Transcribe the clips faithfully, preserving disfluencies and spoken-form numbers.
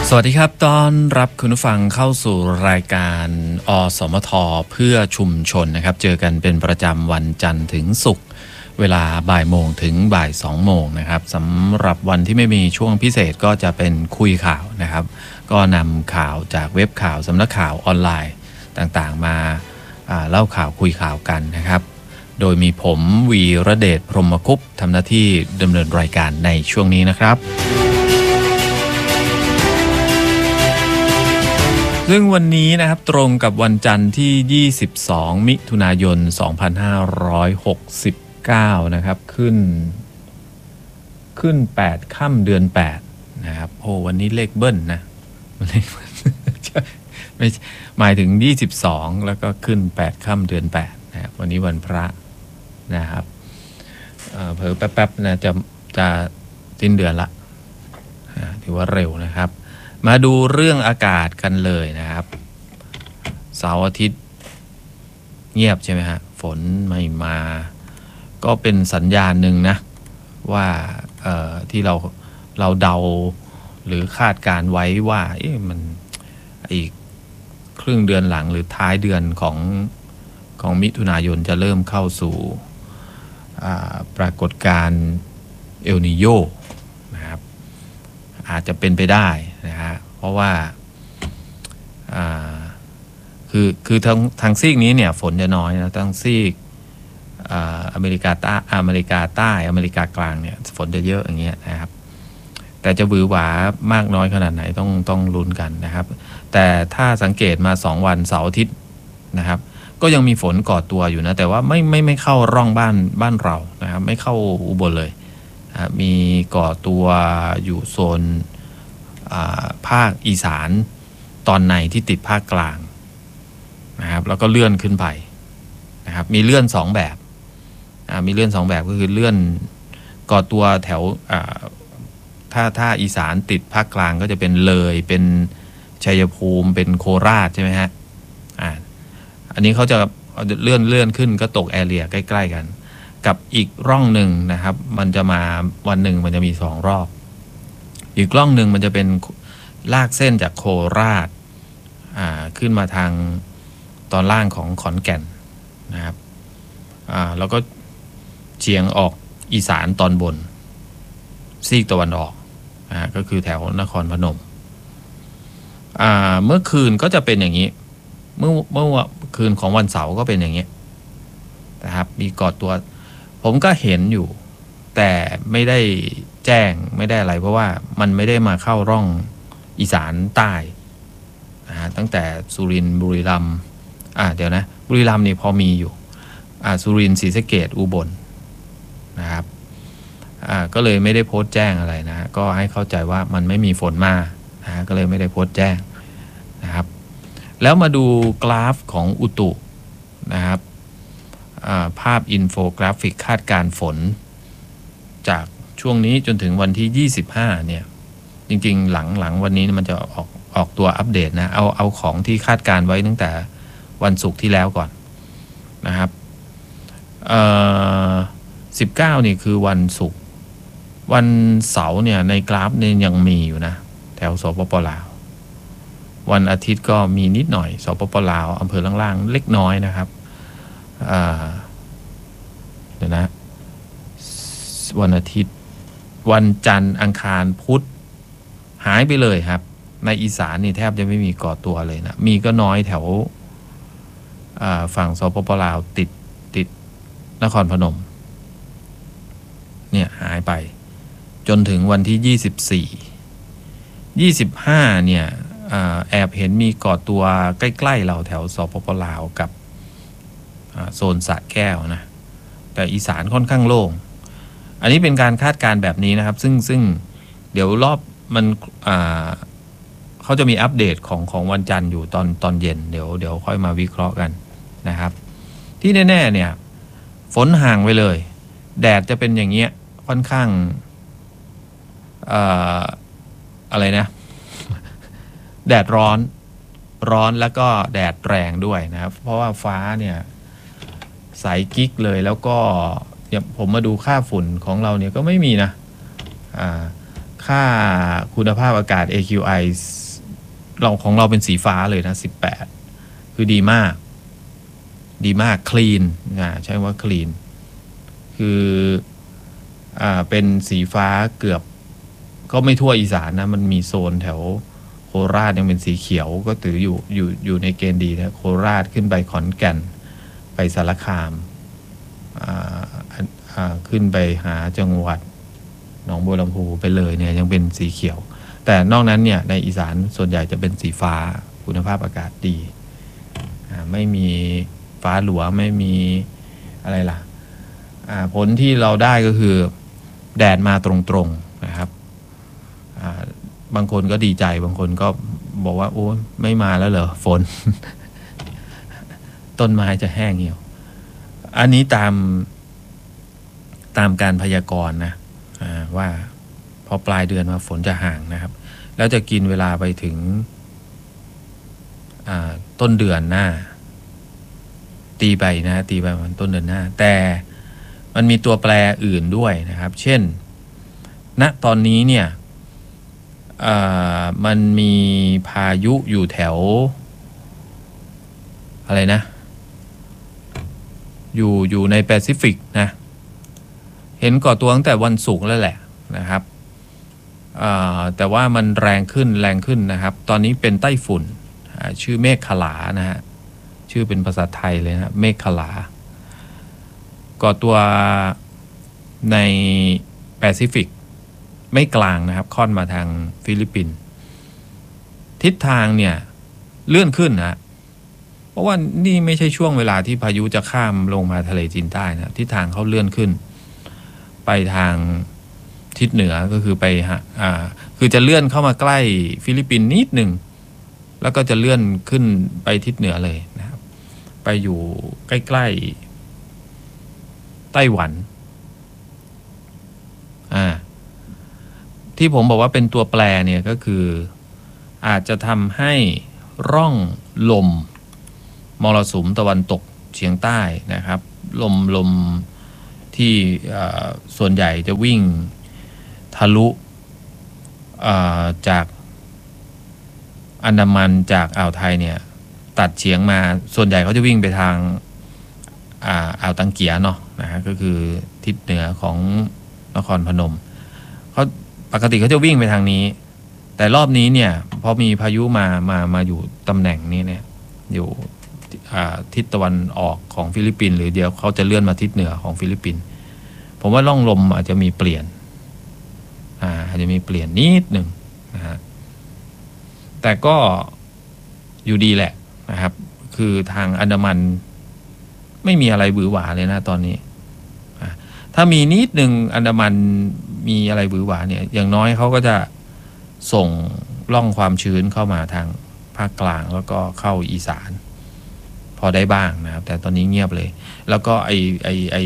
สวัสดีครับต้อนรับคุณผู้ฟังเข้าสู่รายการอสมทเพื่อชุมชนนะครับเจอกันเป็นประจำวันจันทร์ถึงศุกร์เวลาบ่ายโมงถึงบ่ายสองโมงนะครับสำหรับวันที่ไม่มีช่วงพิเศษก็จะเป็นคุยข่าวนะครับก็นำข่าวจากเว็บข่าวสำนักข่าวออนไลน์ต่างๆมาเล่าข่าวคุยข่าวกันนะครับโดยมีผมวีระเดชพรหมคุปต์ทำหน้าที่ดำเนินรายการในช่วงนี้นะครับซึ่งวันนี้นะครับตรงกับวันจันทร์ที่ยี่สิบสองมิถุนายนสองพันห้าร้อยหกสิบเก้านะครับขึ้นขึ้นแปดค่ำเดือนแปดนะครับโอ้วันนี้เลขเบิ้ลนะไม่หมายถึงยี่สิบสองแล้วก็ขึ้นแปดค่ำเดือนแปดนะครับวันนี้วันพระนะครับเผลอแป๊บๆนะจะจะสิ้นเดือนละถือว่าเร็วนะครับมาดูเรื่องอากาศกันเลยนะครับเสาร์อาทิตย์เงียบใช่ไหมฮะฝนไม่มาก็เป็นสัญญาณหนึ่งนะว่าเอ่อที่เราเราเดาหรือคาดการไว้ว่าเอ๊ะมันอีกครึ่งเดือนหลังหรือท้ายเดือนของของมิถุนายนจะเริ่มเข้าสู่ปรากฏการณ์เอลนีโญนะครับอาจจะเป็นไปได้นะฮะเพราะว่าคือคือทางทางซีกนี้เนี่ยฝนจะน้อยนะทางซีกอเมริกาใต้อเมริกาใต้อเมริกากลางเนี่ยฝนจะเยอะอย่างเงี้ยนะครับแต่จะบือหวามากน้อยขนาดไหนต้องต้องลุ้นกันนะครับแต่ถ้าสังเกตมาสองวันเสาร์อาทิตย์นะครับก็ยังมีฝนก่อตัวอยู่นะแต่ว่าไม่ไม่ไม่เข้าร่องบ้านบ้านเรานะครับไม่เข้าอุบลเลยมีก่อตัวอยู่โซนภาคอีสานตอนในที่ติดภาคกลางนะครับแล้วก็เลื่อนขึ้นไปนะครับมีเลื่อนสองแบบมีเลื่อนสองแบบก็คือเลื่อนก่อตัวแถวถ้าถ้าอีสานติดภาคกลางก็จะเป็นเลยเป็นชัยภูมิเป็นโคราชใช่ไหมฮะอ่าอันนี้เขาจะเลื่อนเลื่อนขึ้นก็ตกแอเรียใกล้ๆกันกับอีกร่องหนึ่งนะครับมันจะมาวันหนึ่งมันจะมีสองรอบอีกร่องหนึ่งมันจะเป็นลากเส้นจากโคราชอ่าขึ้นมาทางตอนล่างของขอนแก่นนะครับอ่าแล้วก็เฉียงออกอีสานตอนบนซีกตะวันออกอ่าก็คือแถวนครพนมอ่าเมื่อคืนก็จะเป็นอย่างนี้เมื่อเมื่อคืนของวันเสาร์ก็เป็นอย่างนี้นะครับมีก่อตัวผมก็เห็นอยู่แต่ไม่ได้แจ้งไม่ได้อะไรเพราะว่ามันไม่ได้มาเข้าร่องอีสานใต้นะฮะตั้งแต่สุรินทร์บุรีรัมย์อ่าเดี๋ยวนะบุรีรัมย์นี่พอมีอยู่อ่าสุรินทร์ศรีสะเกษอุบลนะครับอ่าก็เลยไม่ได้โพสต์แจ้งอะไรนะก็ให้เข้าใจว่ามันไม่มีฝนมานะฮะก็เลยไม่ได้โพสต์แจ้งนะครับแล้วมาดูกราฟของอุตุนะครับภาพอินโฟกราฟิกคาดการฝนจากช่วงนี้จนถึงวันที่ยี่สิบห้าเนี่ยจริงๆหลังหลังวันนี้มันจะออกออกตัวอัปเดตนะเอาเอาของที่คาดการไว้ตั้งแต่วันศุกร์ที่แล้วก่อนนะครับเอ่อสิบเก้านี่คือวันศุกร์วันเสาร์เนี่ยในกราฟเนี่ยยังมีอยู่นะแถวสปปลาววันอาทิตย์ก็มีนิดหน่อยสปปลาวอำเภอล่างๆเล็กน้อยนะครับเดี๋ยวนะวันอาทิตย์วันจันทร์อังคารพุธหายไปเลยครับในอีสานนี่แทบจะไม่มีก่อตัวเลยนะมีก็น้อยแถวฝั่งสปปลาวติดติดนครพนมเนี่ยหายไปจนถึงวันที่ยี่สิบสี่ ยี่สิบห้าเนี่ยแอบเห็นมีก่อตัวใกล้ๆเราแถวสปปลาวกับโซนสระแก้วนะแต่อีสานค่อนข้างโล่งอันนี้เป็นการคาดการณ์แบบนี้นะครับซึ่งซึ่งเดี๋ยวรอบมันเขาจะมีอัปเดตของของวันจันทร์อยู่ตอนตอนเย็นเดี๋ยวเดี๋ยวค่อยมาวิเคราะห์กันนะครับที่แน่ๆเนี่ยฝนห่างไปเลยแดดจะเป็นอย่างเงี้ยค่อนข้างเอ่ออะไรนะแดดร้อนร้อนแล้วก็แดดแรงด้วยนะครับเพราะว่าฟ้าเนี่ยใสกิ๊กเลยแล้วก็ ผมมาดูค่าฝุ่นของเราเนี่ยก็ไม่มีนะอ่าค่าคุณภาพอากาศ เอ คิว ไอ เราของเราเป็นสีฟ้าเลยนะสิบแปดคือดีมากดีมากคลีนนะใช่ว่าคลีนคืออ่าเป็นสีฟ้าเกือบก็ไม่ทั่วอีสานนะมันมีโซนแถวโคราชยังเป็นสีเขียวก็ถืออยู่อยู่อยู่ในเกณฑ์ดีนะโคราชขึ้นไปขอนแก่นไปสารคามอ่าอ่าขึ้นไปหาจังหวัดหนองบัวลำพูไปเลยเนี่ยยังเป็นสีเขียวแต่นอกนั้นเนี่ยในอีสานส่วนใหญ่จะเป็นสีฟ้าคุณภาพอากาศดีอ่าไม่มีฟ้าหลัวไม่มีอะไรล่ะอ่าผลที่เราได้ก็คือแดดมาตรงๆนะครับอ่าบางคนก็ดีใจบางคนก็บอกว่าโอ้ไม่มาแล้วเหรอฝน ต้นไม้จะแห้งเหี่ยวอันนี้ตามตามการพยากรณ์นะว่าพอปลายเดือนมาฝนจะห่างนะครับแล้วจะกินเวลาไปถึงต้นเดือนหน้าตีไปนะตีไปวันต้นเดือนหน้าแต่มันมีตัวแปรอื่นด้วยนะครับเช่นณตอนนี้เนี่ยมันมีพายุอยู่แถวอะไรนะอยู่อยู่ในแปซิฟิกนะเห็นก่อตัวตั้งแต่วันศุกร์แล้วแหละนะครับแต่ว่ามันแรงขึ้นแรงขึ้นนะครับตอนนี้เป็นไต้ฝุ่นชื่อเมฆขลานะฮะชื่อเป็นภาษาไทยเลยนะเมฆขลาก่อตัวในแปซิฟิกไม่กลางนะครับค่อนมาทางฟิลิปปินส์ทิศทางเนี่ยเลื่อนขึ้นนะเพราะว่านี่ไม่ใช่ช่วงเวลาที่พายุจะข้ามลงมาทะเลจีนใต้นะทิศทางเขาเลื่อนขึ้นไปทางทิศเหนือก็คือไปฮะอ่าคือจะเลื่อนเข้ามาใกล้ฟิลิปปินส์นิดหนึ่งแล้วก็จะเลื่อนขึ้นไปทิศเหนือเลยนะครับไปอยู่ใกล้ๆไต้หวันอ่าที่ผมบอกว่าเป็นตัวแปรเนี่ยก็คืออาจจะทำให้ร่องลมมรสุมตะวันตกเฉียงใต้นะครับลมลมที่ส่วนใหญ่จะวิ่งทะลุจากอันดามันจากอ่าวไทยเนี่ยตัดเฉียงมาส่วนใหญ่เขาจะวิ่งไปทางอ่าวตังเกียเนาะนะฮะก็คือทิศเหนือของนครพนมเขาปกติเขาจะวิ่งไปทางนี้แต่รอบนี้เนี่ยพอมีพายุมามามาอยู่ตำแหน่งนี้เนี่ยอยู่ทิศตะวันออกของฟิลิปปินส์หรือเดี๋ยวเขาจะเลื่อนมาทิศเหนือของฟิลิปปินส์ผมว่าร่องลมอาจจะมีเปลี่ยนอ่าอาจจะมีเปลี่ยนนิดหนึ่งนะฮะแต่ก็อยู่ดีแหละนะครับคือทางอันดามันไม่มีอะไรบือหวาเลยนะตอนนี้ถ้ามีนิดหนึ่งอันดามันมีอะไรบือหวาเนี่ยอย่างน้อยเขาก็จะส่งร่องความชื้นเข้ามาทางภาคกลางแล้วก็เข้าอีสานพอได้บ้างนะครับแต่ตอนนี้เงียบเลยแล้วก็ไอไอไอ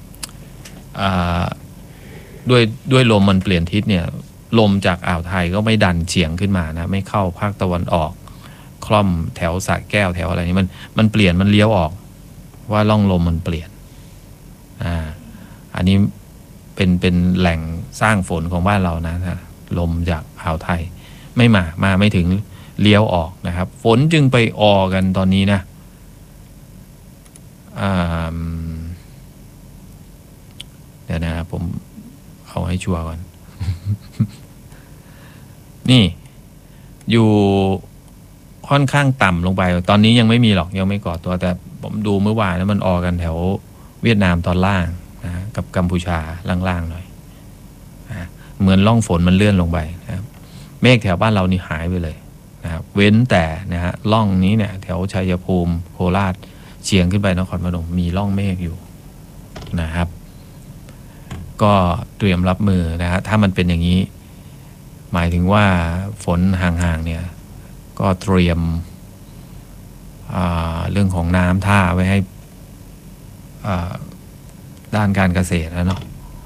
ด้วยด้วยลมมันเปลี่ยนทิศเนี่ยลมจากอ่าวไทยก็ไม่ดันเฉียงขึ้นมานะไม่เข้าภาคตะวันออกคล่อมแถวสระแก้วแถวอะไรนี้มันมันเปลี่ยนมันเลี้ยวออกว่าร่องลมมันเปลี่ยนอ่าอันนี้เป็นเป็นแหล่งสร้างฝนของบ้านเรานะนะลมจากอ่าวไทยไม่มามาไม่ถึงเลี้ยวออกนะครับฝนจึงไปออกันตอนนี้นะเดี๋ยวนะครับผมเอาให้ชัวร์ก่อน นี่อยู่ค่อนข้างต่ำลงไปตอนนี้ยังไม่มีหรอกยังไม่ก่อตัวแต่ผมดูเมื่อวานแล้วมันออกันแถวเวียดนามตอนล่างนะกับกัมพูชาล่างๆหน่อยนะเหมือนร่องฝนมันเลื่อนลงไปนะครับเมฆแถวบ้านเรานี่หายไปเลยนะครับเว้นแต่นะฮะร่องนี้เนี่ยแถวชัยภูมิโคราชเฉียงขึ้นไปนครพนมมีร่องเมฆอยู่นะครับก็เตรียมรับมือนะฮะถ้ามันเป็นอย่างนี้หมายถึงว่าฝนห่างๆเนี่ยก็เตรียมเรื่องของน้ำท่าไว้ให้ด้านการเกษตรแล้วเนาะ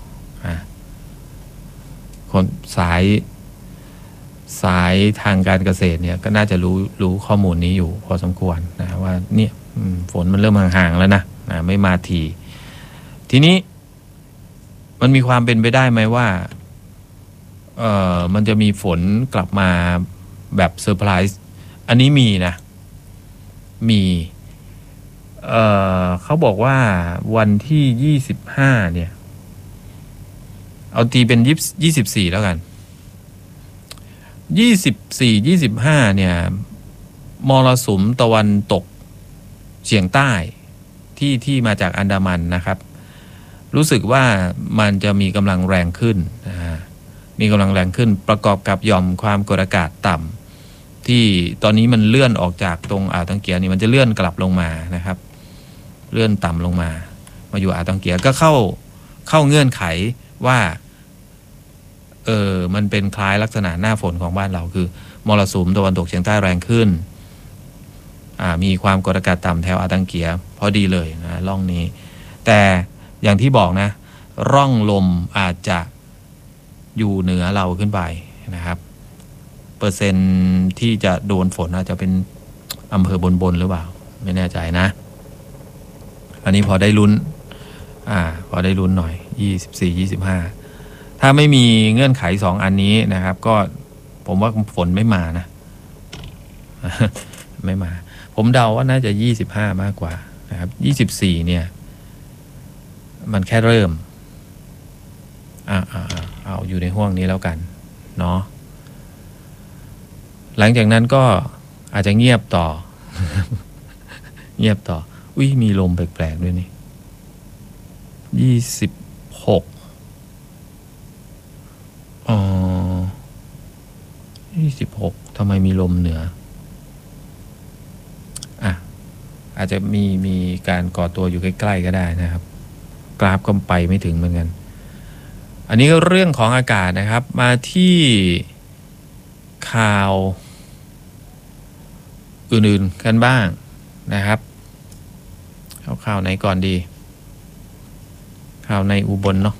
คนสายสายทางการเกษตรเนี่ยก็น่าจะรู้รู้ข้อมูลนี้อยู่พอสมควรนะว่าเนี่ยฝนมันเริ่มห่างๆแล้วนะนะไม่มาทีทีนี้มันมีความเป็นไปได้ไหมว่าเอ่อมันจะมีฝนกลับมาแบบเซอร์ไพรส์อันนี้มีนะมีเอ่อเขาบอกว่าวันที่ยี่สิบห้าเนี่ยเอาตีเป็นยี่สิบสี่แล้วกันยี่สิบสี่ ยี่สิบห้าเนี่ยมรสุมตะวันตกเฉียงใต้ที่ที่มาจากอันดามันนะครับรู้สึกว่ามันจะมีกำลังแรงขึ้นนะฮะมีกำลังแรงขึ้นประกอบกับหย่อมความกดอากาศต่ำที่ตอนนี้มันเลื่อนออกจากตรงอ่าวตังเกียนี่มันจะเลื่อนกลับลงมานะครับเลื่อนต่ำลงมามาอยู่อ่าวตังเกียก็เข้าเข้าเงื่อนไขว่าเออมันเป็นคล้ายลักษณะหน้าฝนของบ้านเราคือมรสุมตะวันตกเฉียงใต้แรงขึ้นอ่ามีความกดอากาศต่ำแถวอ่าวตังเกียพอดีเลยนะร่องนี้แต่อย่างที่บอกนะร่องลมอาจจะอยู่เหนือเราขึ้นไปนะครับเปอร์เซ็นต์ที่จะโดนฝนอาจจะเป็นอำเภอบนๆหรือเปล่าไม่แน่ใจนะอันนี้พอได้ลุ้นอ่าพอได้ลุ้นหน่อยยี่สิบสี่ ยี่สิบห้าถ้าไม่มีเงื่อนไขสองอันนี้นะครับก็ผมว่าฝนไม่มานะ ไม่มาผมเดาว่าน่าจะยี่สิบห้ามากกว่านะครับยี่สิบสี่เนี่ยมันแค่เริ่มอ่าอ่าเอาอยู่ในห่วงนี้แล้วกันเนาะหลังจากนั้นก็อาจจะเงียบต่อ เงียบต่ออุ้ยมีลมแปลกๆด้วยนี่ยี่สิบหกอ๋อยี่สิบหกทำไมมีลมเหนืออ่ะอาจจะมีมีการก่อตัวอยู่ใกล้ๆก็ได้นะครับกราฟก็ไปไม่ถึงเหมือนกันอันนี้ก็เรื่องของอากาศนะครับมาที่ข่าวอื่นๆกันบ้างนะครับเอาข่าวไหนก่อนดีข่าวในอุบลเนาะ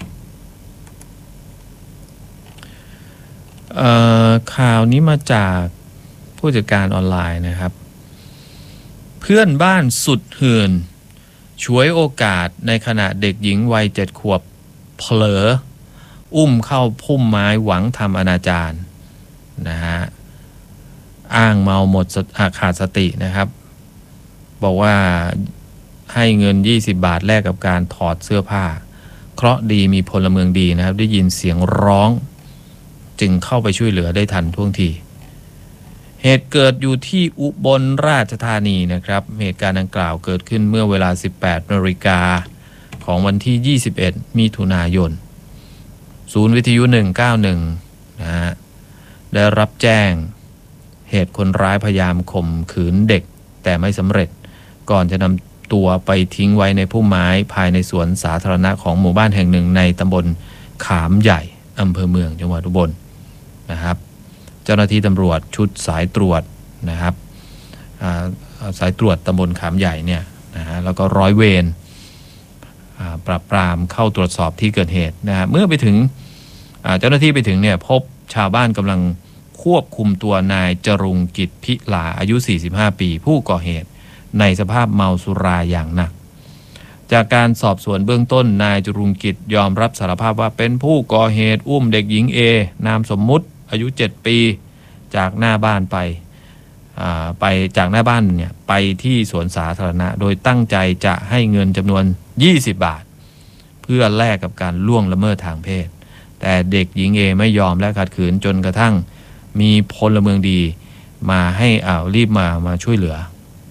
เอ่อข่าวนี้มาจากผู้จัดการออนไลน์นะครับเพื่อนบ้านสุดเหื่อนฉวยโอกาสในขณะเด็กหญิงวัยเจ็ดขวบเผลออุ้มเข้าพุ่มไม้หวังทำอนาจารนะฮะอ้างเมาหมดขาดสตินะครับบอกว่าให้เงินยี่สิบบาทแลกกับการถอดเสื้อผ้าเคราะห์ดีมีพลเมืองดีนะครับได้ยินเสียงร้องจึงเข้าไปช่วยเหลือได้ทันท่วงทีเหตุเกิดอยู่ที่อุบลราชธานีนะครับเหตุการณ์ดังกล่าวเกิดขึ้นเมื่อเวลา สิบแปดนาฬิกาของวันที่ยี่สิบเอ็ดมิถุนายนศูนย์วิทยุหนึ่งเก้าหนึ่งนะฮะได้รับแจ้งเหตุคนร้ายพยายามข่มขืนเด็กแต่ไม่สำเร็จก่อนจะนำตัวไปทิ้งไว้ในพุ่มไม้ภายในสวนสาธารณะของหมู่บ้านแห่งหนึ่งในตำบลขามใหญ่อำเภอเมืองจังหวัดอุบลนะครับเจ้าหน้าที่ตำรวจชุดสายตรวจนะครับสายตรวจตำบลขามใหญ่เนี่ยนะฮะแล้วก็ร้อยเวรปราบปรามเข้าตรวจสอบที่เกิดเหตุนะฮะเมื่อไปถึงเจ้าหน้าที่ไปถึงเนี่ยพบชาวบ้านกำลังควบคุมตัวนายจรุงกิจพิลาอายุสี่สิบห้าปีผู้ก่อเหตุในสภาพเมาสุราอย่างหนักจากการสอบสวนเบื้องต้นนายจรุงกิจยอมรับสารภาพว่าเป็นผู้ก่อเหตุอุ้มเด็กหญิง A นามสมมุติอายุเจ็ดปีจากหน้าบ้านไปไปจากหน้าบ้านเนี่ยไปที่สวนสาธารณะโดยตั้งใจจะให้เงินจำนวนยี่สิบบาทเพื่อแลกกับการล่วงละเมิดทางเพศแต่เด็กหญิง A ไม่ยอมและขัดขืนจนกระทั่งมีพลเมืองดีมาให้อ่ารีบมามาช่วยเหลือ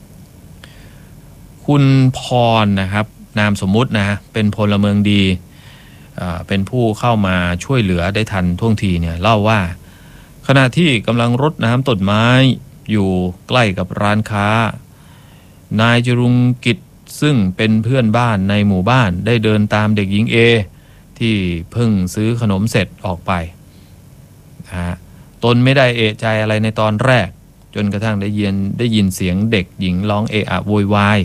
คุณพรนะครับนามสมมุตินะเป็นพลเมืองดีเป็นผู้เข้ามาช่วยเหลือได้ทันท่วงทีเนี่ยเล่าว่าขณะที่กำลังรดน้ำต้นไม้อยู่ใกล้กับร้านค้านายจรุงกิจซึ่งเป็นเพื่อนบ้านในหมู่บ้านได้เดินตามเด็กหญิง A ที่เพิ่งซื้อขนมเสร็จออกไปนะฮะตนไม่ได้เอะใจอะไรในตอนแรกจนกระทั่งได้ยินได้ยินเสียงเด็กหญิงร้องเอะอะโวยวาย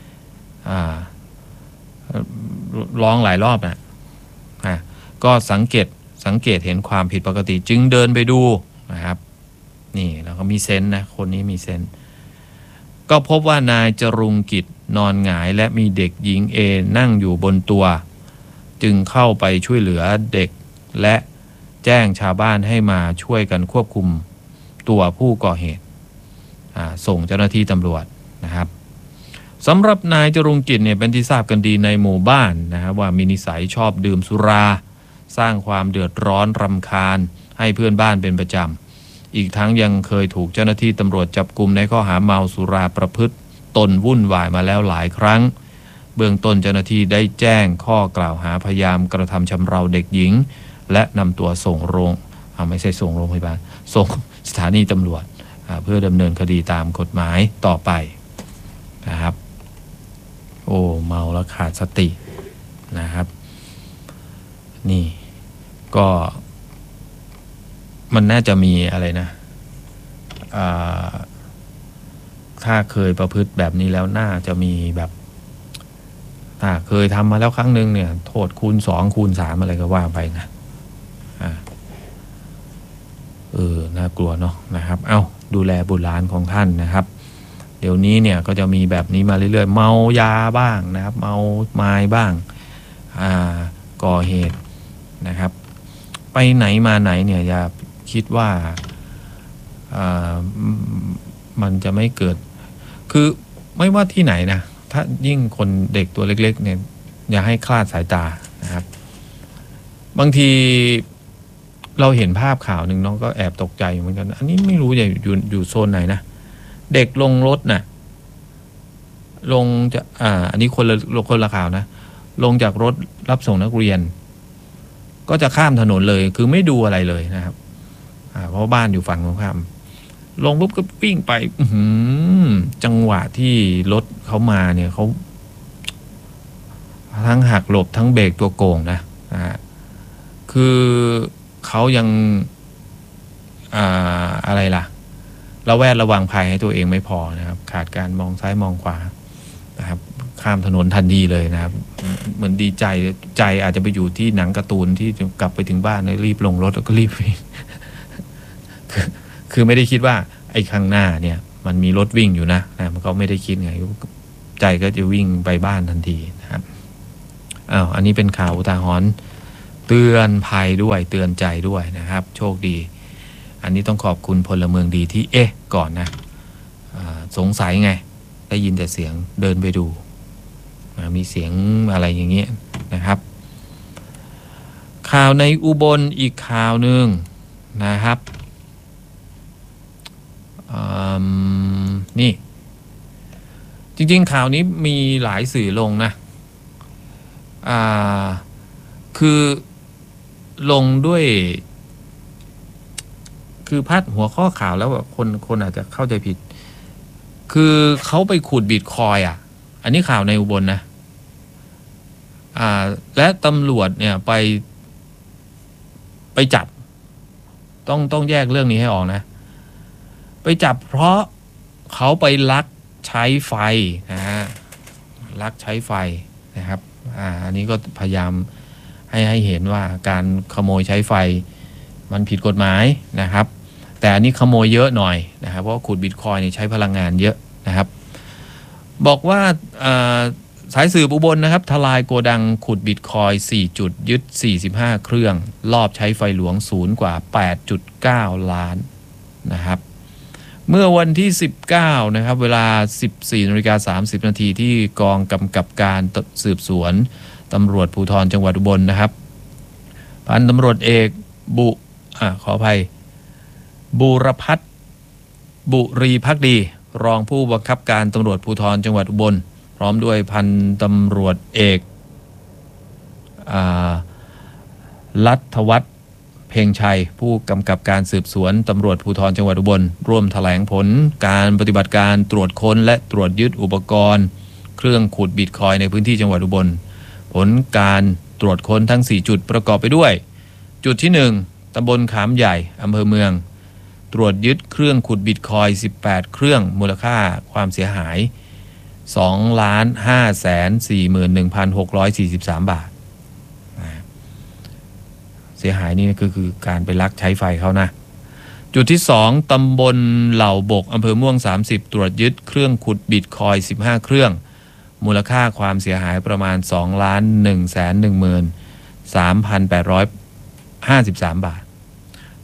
ร้องหลายรอบนะอ่ะก็สังเกตสังเกตเห็นความผิดปกติจึงเดินไปดูนะครับนี่แล้วก็มีเซนส์นะคนนี้มีเซนส์ก็พบว่านายจรุงกิจนอนหงายและมีเด็กหญิง A นั่งอยู่บนตัวจึงเข้าไปช่วยเหลือเด็กและแจ้งชาวบ้านให้มาช่วยกันควบคุมตัวผู้ก่อเหตุส่งเจ้าหน้าที่ตำรวจนะครับสำหรับนายจรุงกิจเนี่ยเป็นที่ทราบกันดีในหมู่บ้านนะครับว่ามีนิสัยชอบดื่มสุราสร้างความเดือดร้อนรำคาญให้เพื่อนบ้านเป็นประจำอีกทั้งยังเคยถูกเจ้าหน้าที่ตำรวจจับกุมในข้อหาเมาสุราประพฤติตนวุ่นวายมาแล้วหลายครั้งเบื้องต้นเจ้าหน้าที่ได้แจ้งข้อกล่าวหาพยายามกระทำชำเราเด็กหญิงและนำตัวส่งโรงไม่ใช่ส่งโรงพยาบาลส่งสถานีตำรวจเพื่อดำเนินคดีตามกฎหมายต่อไปนะครับโอ้เมาแล้วขาดสตินะครับนี่ก็มันน่าจะมีอะไรนะถ้าเคยประพฤติแบบนี้แล้วน่าจะมีแบบถ้าเคยทำมาแล้วครั้งหนึ่งเนี่ยโทษคูณสองคูณสามอะไรก็ว่าไปนะเออน่ากลัวเนาะนะครับเอ้าดูแลบุตรหลานของท่านนะครับเดี๋ยวนี้เนี่ยก็จะมีแบบนี้มาเรื่อยๆเมายาบ้างนะครับเมาไม้บ้างอ่าก่อเหตุนะครับไปไหนมาไหนเนี่ยอย่าคิดว่าอ่ามันจะไม่เกิดคือไม่ว่าที่ไหนนะถ้ายิ่งคนเด็กตัวเล็กๆเนี่ยอย่าให้คลาดสายตานะครับบางทีเราเห็นภาพข่าวหนึ่งน้องก็แอบตกใจเหมือนกันอันนี้ไม่รู้จะอยู่อยู่โซนไหนนะเด็กลงรถน่ะลงจะอ่าอันนี้คนละคนละข่าวนะลงจากรถรับส่งนักเรียนก็จะข้ามถนนเลยคือไม่ดูอะไรเลยนะครับอ่าเพราะบ้านอยู่ฝั่งตรงข้ามลงปุ๊บก็วิ่งไปจังหวะที่รถเขามาเนี่ยเขาทั้งหักหลบทั้งเบรกตัวโกงนะอ่าคือเขายังอ่าอะไรล่ะระแวดระวังภัยให้ตัวเองไม่พอนะครับขาดการมองซ้ายมองขวานะครับข้ามถนนทันทีเลยนะครับเหมือนดีใจใจอาจจะไปอยู่ที่หนังการ์ตูนที่กลับไปถึงบ้านรีบลงรถแล้วก็รีบวิ่ง คือคือไม่ได้คิดว่าไอ้ข้างหน้าเนี่ยมันมีรถวิ่งอยู่นะนะมันก็ไม่ได้คิดไงใจก็จะวิ่งไปบ้านทันทีนะครับอ้าวอันนี้เป็นข่าวอุทาหรณ์เตือนภัยด้วยเตือนใจด้วยนะครับโชคดีอันนี้ต้องขอบคุณพลเมืองดีที่เอ๊ะก่อนนะสงสัยไงได้ยินแต่เสียงเดินไปดูมีเสียงอะไรอย่างเงี้ยนะครับข่าวในอุบลอีกข่าวหนึ่งนะครับนี่จริงๆข่าวนี้มีหลายสื่อลงนะอ่าคือลงด้วยคือพาดหัวข้อข่าวแล้วแบบคนคนอาจจะเข้าใจผิดคือเขาไปขุดบิตคอยอ่ะอันนี้ข่าวในอุบล นะอ่าและตำรวจเนี่ยไปไปจับต้องต้องแยกเรื่องนี้ให้ออกนะไปจับเพราะเขาไปลักใช้ไฟนะฮะลักใช้ไฟนะครับอ่าอันนี้ก็พยายามให้ให้เห็นว่าการขโมยใช้ไฟมันผิดกฎหมายนะครับแต่อันนี้ขโมยเยอะหน่อยนะครับเพราะขุดบิตคอยน์ใช้พลังงานเยอะนะครับบอกว่าสายสืบอุบลนะครับทลายโกดังขุดบิตคอยน์สี่จุดยึดสี่สิบห้าเครื่องลอบใช้ไฟหลวงศูนย์กว่า แปดจุดเก้า ล้านนะครับเมื่อวันที่สิบเก้านะครับเวลา สิบสี่นาฬิกาสามสิบนาทีที่กองกำกับการสืบสวนตำรวจภูธรจังหวัดอุบลนะครับพันตำรวจเอกบุอ่าขออภัยบูรพัฒน์บุรีภักดีรองผู้บังคับการตำรวจภูธรจังหวัดอุบลพร้อมด้วยพันตำรวจเอกลัทธวัฒน์เพ่งชัยผู้กำกับการสืบสวนตำรวจภูธรจังหวัดอุบลร่วมแถลงผลการปฏิบัติการตรวจค้นและตรวจยึดอุปกรณ์เครื่องขุดบิตคอยน์ในพื้นที่จังหวัดอุบลผลการตรวจค้นทั้งสี่จุดประกอบไปด้วยจุดที่หนึ่งตำบลขามใหญ่อำเภอเมืองตรวจยึดเครื่องขุดบิตคอยน์สิบแปดเครื่องมูลค่าความเสียหาย สองล้านห้าแสนสี่หมื่นหนึ่งพันหกร้อยสี่สิบสาม บาทเสียหายนี่ก็คือการไปลักใช้ไฟเขานะจุดที่สองตำบลเหล่าบกอำเภอม่วงสามสิบตรวจยึดเครื่องขุดบิตคอยน์สิบห้าเครื่องมูลค่าความเสียหายประมาณ สองล้านหนึ่งแสนหนึ่งหมื่นสามพันแปดร้อยห้าสิบสาม บาท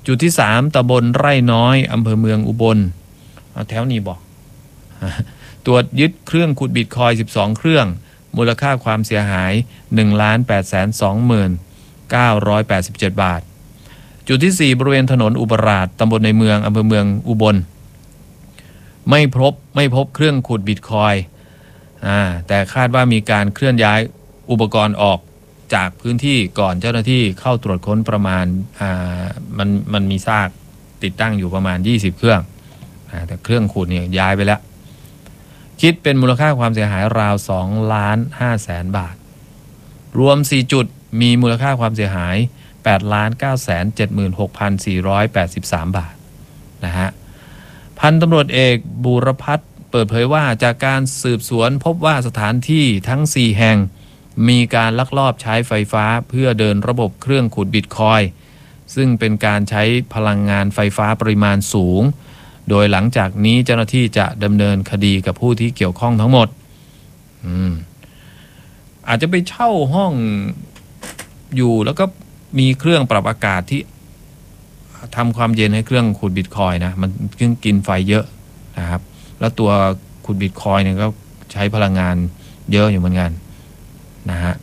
จุดที่สามตำบลไร่น้อยอำเภอเมืองอุบลแถวนี้บอกตรวจยึดเครื่องขุดบิตคอยน์สิบสองเครื่องมูลค่าความเสียหาย หนึ่งล้านแปดแสนสองหมื่นเก้าร้อยแปดสิบเจ็ด บาทจุดที่สี่บริเวณถนนอุบลราชตำบลในเมืองอำเภอเมืองอุบลไม่พบไม่พบเครื่องขุดบิตคอยน์อ่าแต่คาดว่ามีการเคลื่อนย้ายอุปกรณ์ออกจากพื้นที่ก่อนเจ้าหน้าที่เข้าตรวจค้นประมาณอ่ามันมันมีซากติดตั้งอยู่ประมาณยี่สิบเครื่องอ่าแต่เครื่องขุดเนี่ยย้ายไปแล้วคิดเป็นมูลค่าความเสียหายราวสองล้านห้าแสนบาทรวมสี่จุดมีมูลค่าความเสียหายแปดล้านเก้าแสนเจ็ดหมื่นหกพันสี่ร้อยแปดสิบสามบาทนะฮะพันตำรวจเอกบูรพัฒน์เปิดเผยว่าจากการสืบสวนพบว่าสถานที่ทั้งสี่แห่งมีการลักลอบใช้ไฟฟ้าเพื่อเดินระบบเครื่องขุดบิตคอยน์ซึ่งเป็นการใช้พลังงานไฟฟ้าปริมาณสูงโดยหลังจากนี้เจ้าหน้าที่จะดำเนินคดีกับผู้ที่เกี่ยวข้องทั้งหมดอืมอาจจะไปเช่าห้องอยู่แล้วก็มีเครื่องปรับอากาศที่ทำความเย็นให้เครื่องขุดบิตคอยน์นะมันเครื่องกินไฟเยอะนะครับแล้วตัวขุดบิตคอยน์เนี่ยก็ใช้พลังงานเยอะอยู่เหมือนกันนะฮะ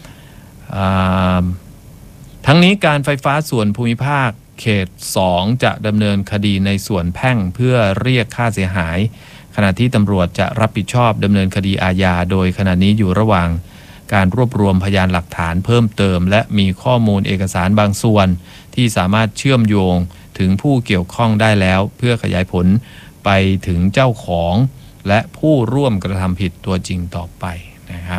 ทั้งนี้การไฟฟ้าส่วนภูมิภาคเขตสองจะดำเนินคดีในส่วนแพ่งเพื่อเรียกค่าเสียหายขณะที่ตำรวจจะรับผิดชอบดำเนินคดีอาญาโดยขณะนี้อยู่ระหว่างการรวบรวมพยานหลักฐานเพิ่มเติมและมีข้อมูลเอกสารบางส่วนที่สามารถเชื่อมโยงถึงผู้เกี่ยวข้องได้แล้วเพื่อขยายผลไปถึงเจ้าของและผู้ร่วมกระทำผิดตัวจริงต่อไปนะครับ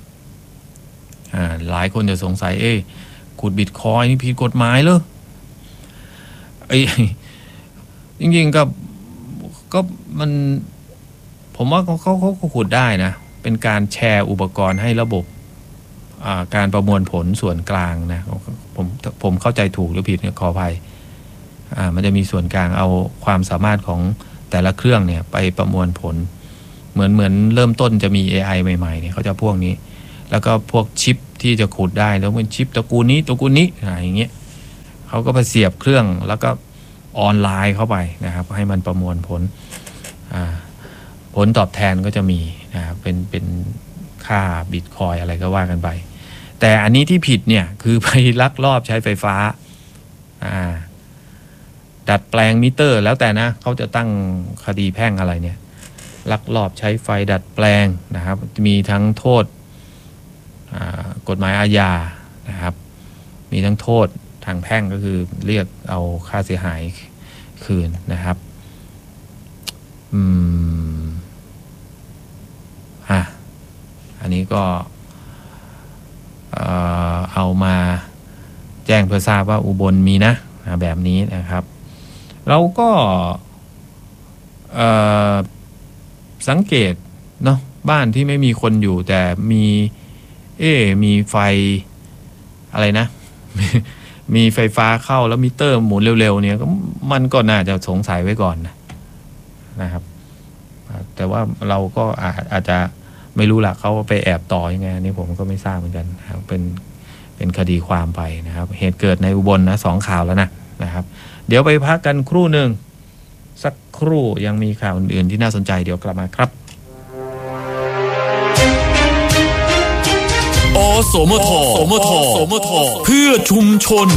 หลายคนจะสงสัยเอ๊ะขุดบิตคอยน์นี่ผิดกฎหมายเหรอไอ้จริงๆก็ก็มันผมว่าเขาเขาเขาขุดได้นะเป็นการแชร์อุปกรณ์ให้ระบบการประมวลผลส่วนกลางนะผมผมเข้าใจถูกหรือผิดเนี่ยขออภัยอ่ามันจะมีส่วนกลางเอาความสามารถของแต่ละเครื่องเนี่ยไปประมวลผลเหมือนเหมือนเริ่มต้นจะมี เอ ไอ ใหม่ๆเนี่ยเขาจะพวกนี้แล้วก็พวกชิปที่จะขุดได้แล้วเป็นชิปตระกูลนี้ตระกูลนี้อะไรอย่างเงี้ยเขาก็ไปเสียบเครื่องแล้วก็ออนไลน์เข้าไปนะครับให้มันประมวลผลอ่าผลตอบแทนก็จะมีนะครับเป็นเป็นค่าบิตคอยอะไรก็ว่ากันไปแต่อันนี้ที่ผิดเนี่ยคือไปลักลอบใช้ไฟฟ้าอ่าดัดแปลงมิเตอร์แล้วแต่นะเขาจะตั้งคดีแพ่งอะไรเนี่ยลักลอบใช้ไฟดัดแปลงนะครับมีทั้งโทษกฎหมายอาญานะครับมีทั้งโทษทางแพ่งก็คือเรียกเอาค่าเสียหายคืนนะครับอืมอ่ะอันนี้ก็เอ่อเอามาแจ้งเพื่อทราบว่าอุบลมีนะแบบนี้นะครับเราก็เอ่อสังเกตเนาะบ้านที่ไม่มีคนอยู่แต่มีเอ๊มีไฟอะไรนะ มีไฟฟ้าเข้าแล้วมิเตอร์หมุนเร็วๆเนี่ยก็มันก็น่าจะสงสัยไว้ก่อนนะนะครับแต่ว่าเราก็อาจอาจจะไม่รู้ละเขาไปแอบต่อยังไงนี่ผมก็ไม่ทราบเหมือนกันนะครับเป็นเป็นคดีความไปนะครับเหตุเกิดในอุบลนะสองข่าวแล้วนะนะครับเดี๋ยวไปพักกันครู่หนึ่งสักครู่ยังมีข่าวอื่นๆที่น่าสนใจเดี๋ยวกลับมาครับอสมทสมทสมทเพื่อชุมชน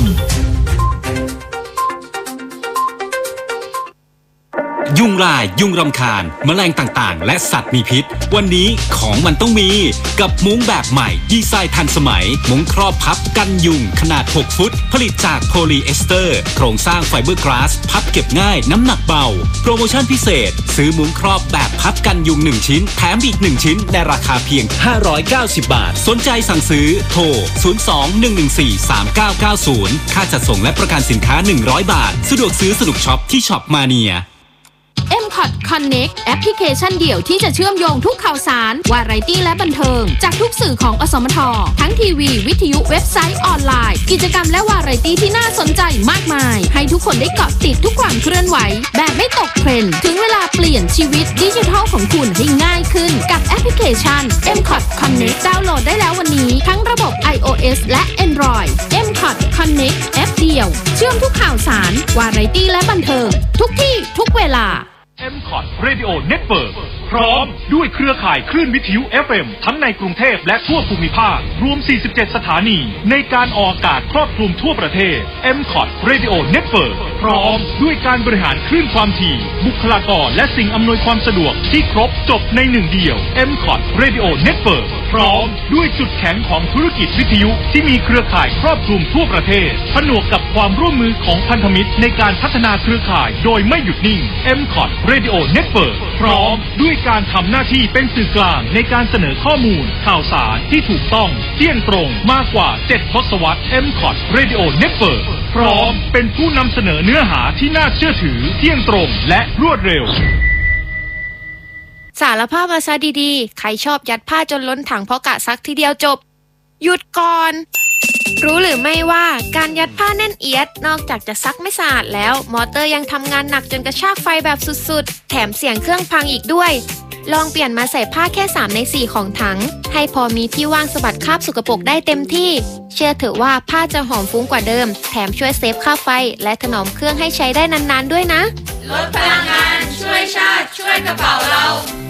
ยุงลายยุงรำคาญแมลงต่างๆและสัตว์มีพิษวันนี้ของมันต้องมีกับมุ้งแบบใหม่ดีไซน์ทันสมัยมุ้งครอบพับกันยุงขนาดหกฟุตผลิตจากโพลีเอสเตอร์โครงสร้างไฟเบอร์กลาสพับเก็บง่ายน้ำหนักเบาโปรโมชั่นพิเศษซื้อมุ้งครอบแบบพับกันยุงหนึ่งชิ้นแถมอีกหนึ่งชิ้นในราคาเพียงห้าร้อยเก้าสิบบาทสนใจสั่งซื้อโทรศูนย์ สอง หนึ่ง หนึ่ง สี่ สาม เก้า เก้า ศูนย์ค่าจัดส่งและประกันสินค้าหนึ่งร้อยบาทสะดวกซื้อสนุกช็อปที่ช็อปมาเนียเอ็ม คอท Connect แอปพลิเคชันเดี่ยวที่จะเชื่อมโยงทุกข่าวสารวาไรตี้และบันเทิงจากทุกสื่อของอสมททั้งทีวีวิทยุเว็บไซต์ออนไลน์กิจกรรมและวาไรตี้ที่น่าสนใจมากมายให้ทุกคนได้เกาะติดทุกความเคลื่อนไหวแบบไม่ตกเทรนด์ถึงเวลาเปลี่ยนชีวิตดิจิทัลของคุณให้ง่ายขึ้นกับแอปพลิเคชัน เอ็ม คอท Connect ดาวน์โหลดได้แล้ววันนี้ทั้งระบบ iOS และ Android เอ็ม คอท Connect แอปเดียวเชื่อมทุกข่าวสารวาไรตี้และบันเทิงทุกที่ทุกเวลาเอ็ม คอท Radio Network พร้อมด้วยเครือข่ายคลื่นวิทยุ เอฟ เอ็ม ทั้งในกรุงเทพและทั่วภูมิภาครวมสี่สิบเจ็ดสถานีในการออกอากาศครอบคลุมทั่วประเทศ เอ็ม คอท Radio Network พร้อมด้วยการบริหารคลื่นความถี่บุคลากรและสิ่งอำนวยความสะดวกที่ครบจบในหนึ่งเดียว เอ็ม คอท Radio Network พร้อมด้วยจุดแข็งของธุรกิจวิทยุที่มีเครือข่ายครอบคลุมทั่วประเทศผนวกกับความร่วมมือของพันธมิตรในการพัฒนาเครือข่ายโดยไม่หยุดนิ่ง เอ็ม คอท Radio Network พร้อมด้วยการทำหน้าที่เป็นสื่อกลางในการเสนอข้อมูลข่าวสารที่ถูกต้องเที่ยงตรงมากกว่าเจ็ดทศวรรษ เอ็ม คอท Radio Network พร้อมเป็นผู้นำเสนอเนื้อหาที่น่าเชื่อถือเที่ยงตรงและรวดเร็วสารภาพมาซะดีๆใครชอบยัดผ้าจนล้นถังเพราะกะซักทีเดียวจบหยุดก่อนรู้หรือไม่ว่าการยัดผ้าแน่นเอียดนอกจากจะซักไม่สะอาดแล้วมอเตอร์ยังทำงานหนักจนกระชากไฟแบบสุดๆแถมเสียงเครื่องพังอีกด้วยลองเปลี่ยนมาใส่ผ้าแค่สามในสี่ของถังให้พอมีที่ว่างสะบัดคราบสกปรกได้เต็มที่เชื่อเถอะว่าผ้าจะหอมฟุ้งกว่าเดิมแถมช่วยเซฟค่าไฟและถนอมเครื่องให้ใช้ได้นานๆด้วยนะลดพลังงานช่วยชาติช่วยกระเป๋าเรา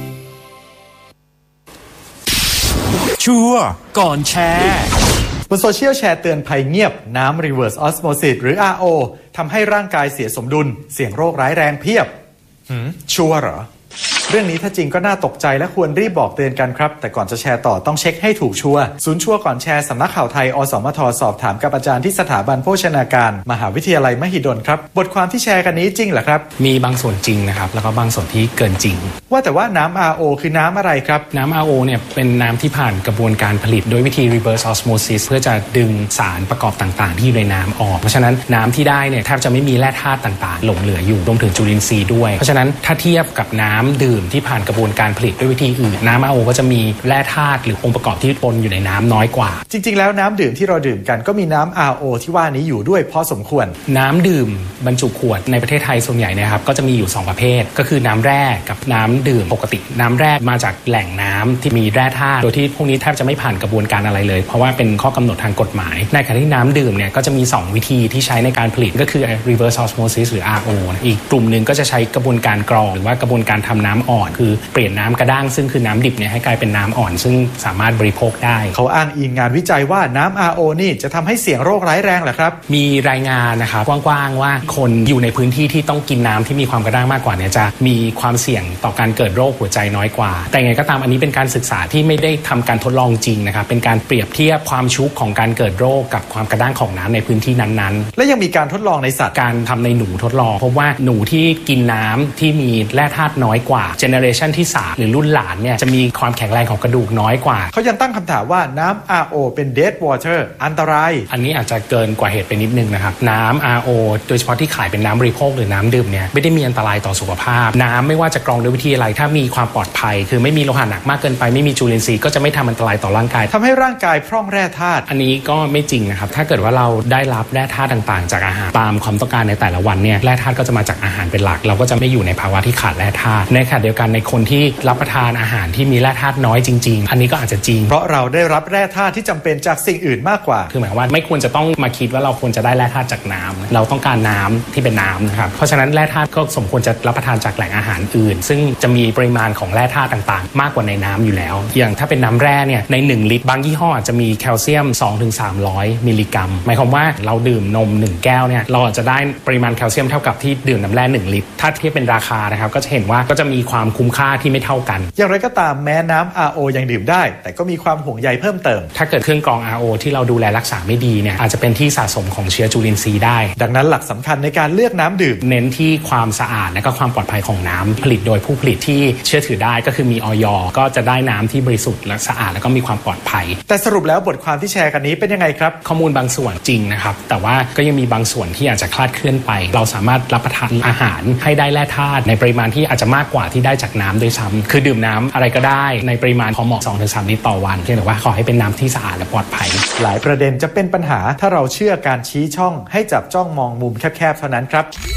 ชัวร์ก่อนแชร์บนโซเชียลแชร์เตือนภัยเงียบน้ำ reverse osmosis หรือ อาร์ โอ ทำให้ร่างกายเสียสมดุลเสี่ยงโรคร้ายแรงเพียบหืมชัวร์เหรอเรื่องนี้ถ้าจริงก็น่าตกใจและควรรีบบอกเตือนกันครับแต่ก่อนจะแชร์ต่อต้องเช็คให้ถูกชัวร์ศูนย์ชัวร์ก่อนแชร์สำนักข่าวไทยอสมทสอบถามกับอาจารย์ที่สถาบันโภชนาการมหาวิทยาลัยมหิดลครับบทความที่แชร์กันนี้จริงเหรอครับมีบางส่วนจริงนะครับแล้วก็บางส่วนที่เกินจริงว่าแต่ว่าน้ำ อาร์ โอ คือน้ำอะไรครับน้ำ อาร์ โอ เนี่ยเป็นน้ำที่ผ่านกระบวนการผลิตโดยวิธี reverse osmosis เพื่อจะดึงสารประกอบต่างๆที่อยู่ในน้ำออกเพราะฉะนั้นน้ำที่ได้เนี่ยแทบจะไม่มีแร่ธาตุต่างๆหลงเหลืออยู่รวมถึงจุลินทรีย์ด้วยเพราะฉะนั้นถ้าเทียบกับน้ำดื่มที่ผ่านกระบวนการผลิตด้วยวิธีอื่นน้ำ อาร์ โอ ก็จะมีแร่ธาตุหรือองค์ประกอบที่ปนอยู่ในน้ำน้อยกว่าจริงๆแล้วน้ำดื่มที่เราดื่มกันก็มีน้ำ อาร์ โอ ที่ว่านี้อยู่ด้วยพอสมควรน้ำดื่มบรรจุขวดในประเทศไทยส่วนใหญ่นะครับก็จะมีอยู่สองประเภทก็คือน้ำแร่กับน้ำดื่มปกติน้ำแร่มาจากแหล่งน้ำที่มีแร่ธาตุโดยที่พวกนี้แทบจะไม่ผ่านกระบวนการอะไรเลยเพราะว่าเป็นข้อกำหนดทางกฎหมายในขณะที่น้ำดื่มเนี่ยก็จะมีสองวิธีที่ใช้ในการผลิตก็คือ reverse osmosis หรือ อาร์ โอ อีกกลุ่มหนึ่งก็จะใช้กระบวนการกรองหรือว่ากระบวนการทำน้ำอ่อนคือเปลี่ยนน้ำกระด้างซึ่งคือน้ำดิบเนี่ยให้กลายเป็นน้ำอ่อนซึ่งสามารถบริโภคได้เขาอ้างอิงงานวิจัยว่าน้ำ อาร์ โอ นี่จะทำให้เสี่ยงโรคร้ายแรงเหรอครับมีรายงานนะครับกว้างๆว่าคนอยู่ในพื้นที่ที่ต้องกินน้ำที่มีความกระด้างมากกว่าเนี่ยจะมีความเสี่ยงต่อการเกิดโรคหัวใจน้อยกว่าแต่ไงก็ตามอันนี้เป็นการศึกษาที่ไม่ได้ทำการทดลองจริงนะครับเป็นการเปรียบเทียบความชุกของการเกิดโรคกับความกระด้างของน้ำในพื้นที่นั้นๆและยังมีการทดลองในสัตว์การทำในหนูทดลองพบว่าหนูที่กินน้ำที่มีแร่ธาตุน้อยกว่าเจเนอเรชันที่สามหรือรุ่นหลานเนี่ยจะมีความแข็งแรงของกระดูกน้อยกว่าเขายังตั้งคำถามว่าน้ำ อาร์ โอ เป็น dead water อันตรายอันนี้อาจจะเกินกว่าเหตุไปนิดนึงนะครับน้ำ อาร์ โอ โดยเฉพาะที่ขายเป็นน้ำบริโภคหรือน้ำดื่มเนี่ยไม่ได้มีอันตรายต่อสุขภาพน้ำไม่ว่าจะกรองด้วยวิธีอะไรถ้ามีความปลอดภัยคือไม่มีโลหะหนักมากเกินไปไม่มีจุลินทรีย์ก็จะไม่ทำอันตรายต่อร่างกายทำให้ร่างกายพร่องแร่ธาตุอันนี้ก็ไม่จริงนะครับถ้าเกิดว่าเราได้รับแร่ธาตุต่างๆจากอาหารตามความต้องการในแต่ละวันเนี่ยแร่ธาตุก็จะมาจากอาหารเป็นหลักเราก็จะไม่อยู่ในภาวะที่ขาดแร่ธาตุในขณะเดียวกันในคนที่รับประทานอาหารที่มีแร่ธาตุน้อยจริงๆอันนี้ก็อาจจะจริงเพราะเราได้รับแร่ธาตุที่จำเป็นจากสิ่งอื่นมากกว่าคือหมายว่าไม่ควรจะต้องมาคิดว่าเราควรจะได้แร่ธาตุจากน้ำเราต้องการน้ำที่เป็นน้ำนะครับเพราะฉะนั้นแร่ธาตุก็สมควรจะรับประทานจากแหล่งอาหารอื่นซึ่งจะมีปริมาณของแร่ธาตุต่างๆมากกว่าในน้ำอยู่แล้วอย่างถ้าเป็นน้ำแร่เนี่ยในหนึ่งลิตรบางยี่ห้ออาจจะมีแคลเซียม สองถึงสามร้อย มิลลิกรัมหมายความว่าเราดื่มนมหนึ่งแก้วเนี่ยเราอาจจะได้ปริมาณแคลเซียมเท่ากับที่ดื่มน้ำแร่หนึ่งลิตรถ้าเทียบเป็นราคานะครับก็จะเห็นว่าก็จะมีความคุ้มค่าที่ไม่เท่ากันอย่างไรก็ตามแม้น้ำ อาร์ โอ ยังดื่มได้แต่ก็มีความห่วงใยเพิ่มเติมถ้าเกิดเครื่องกรอง อาร์ โอ ที่เราดูแลรักษาไม่ดีเนี่ยอาจจะเป็นที่สะสมของเชื้อจุลินทรีย์ได้ดังนั้นหลักสำคัญในการเลือกน้ำดื่มเน้นที่ความสะอาดและก็ความปลอดภัยของน้ำผลิตโดยผู้ผลิตที่เชื่อถือได้ก็คือมีอย.ก็จะได้น้ำที่บริสุทธิ์และสะอาดและก็มีความปลอดภัยแต่สรุปแล้วบทความที่แชร์กันนี้เป็นยังไงครับข้อมูลบางส่วนจริงนะครับแต่ว่าก็ยังมีบางส่วนที่อาจจะคลาดเคลื่อนไปเราสามารถรับประทานอาหารให้ได้แร่ธาตุในปริมาณที่อาจจะมากกว่าที่ได้จากน้ำด้วยซ้ำคือดื่มน้ำอะไรก็ได้ในปริมาณพอเหมาะ สองถึงสาม ลิตรต่อวันเพียงแต่ว่าขอให้เป็นน้ำที่สะอาดและปลอดภัยหลายประเด็นจะเป็นปัญหาถ้าเราเชื่อการชี้ช่องให้จับจ้องมองมุมแคบๆเท่านั้นครับ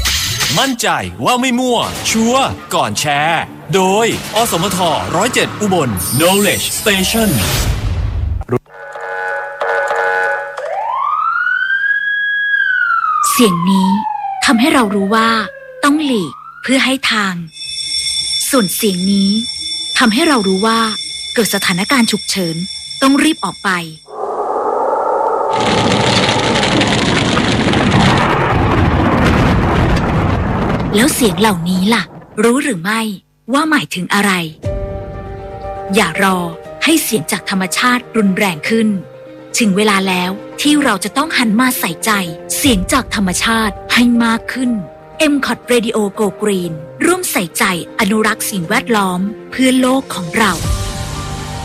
มั่นใจว่าไม่มั่วชัวร์ก่อนแชร์โดยอสมทหนึ่งศูนย์เจ็ดอุบล Knowledge Station เสียงนี้ทำให้เรารู้ว่าต้องหลีกเพื่อให้ทางส่วนเสียงนี้ทำให้เรารู้ว่าเกิดสถานการณ์ฉุกเฉินต้องรีบออกไปแล้วเสียงเหล่านี้ล่ะรู้หรือไม่ว่าหมายถึงอะไรอย่ารอให้เสียงจากธรรมชาติรุนแรงขึ้นถึงเวลาแล้วที่เราจะต้องหันมาใส่ใจเสียงจากธรรมชาติให้มากขึ้น เอ็ม คอท Radio Go Green ร่วมใส่ใจอนุรักษ์สิ่งแวดล้อมเพื่อโลกของเรา